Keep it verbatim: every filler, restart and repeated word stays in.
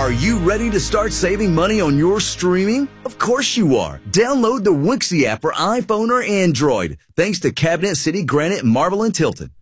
Are you ready to start saving money on your streaming? Of course you are. Download the Wixie app for iPhone or Android. Thanks to Cabinet City Granite Marble and Tilton.